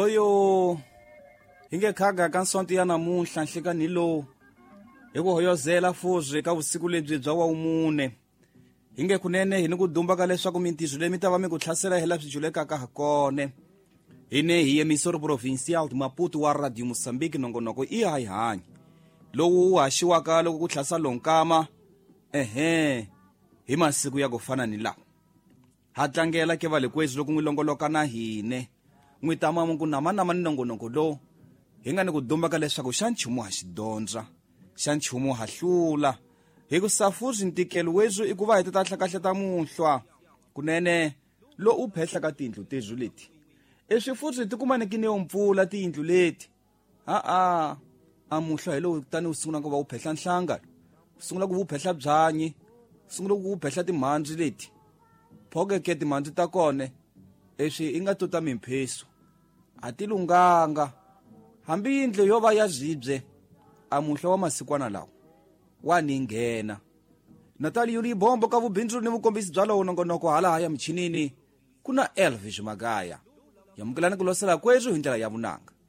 hoyo hinge khaga ka nsonto ya namuntlha nhlekani lowu hi ku hoyozela fuzi ka vusiku lebyi bya wa umune hinge kunene hi ni ku dumba ka leswaku mintizo leyi mi ta va mi ku tlhasela hela swi julekaka ha kone hine hi emisori provincial Maputo wa Radio Mozambique nongonoko i hayihanyi lowu wu haxiwaka loko ku tlhasa lonkama hi masiku ya ku fana ni lawa ha tlangela ke vale kwezi loko n'wi longoloka na hine n'wi tamamu ku namanama ni nongonoko lowu hi nga ni ku dumba ka leswaku xa nchumu ha xidondza xa nchumu ha hlula hi ku safuzi ntikelo wezu i ku va hi ta kahle ta muhlwa kunene lo u phehla ka tindlu tezu leti swifuzi ti kumanekini yo mpfula tindlu leti a muhlwa hi lowu tani u sungula ku va u phehla nhlanga sungula ku u phehla byanyi sungula ku u phehla timhandzi leti phokeke timhandzi ta kone leswi i nga tota mimpheso a ti lunganga hambi yindlu yo va ya zibye a muhlwa wa masikwana lawa wa ni nghena Natali yuri bombo ka vubindzu ni vukombisi bya lowu nongonoko hala haya mchinini kuna Elvis Magaya yamukelani ku losela kwezu hi ndlela ya vunanga.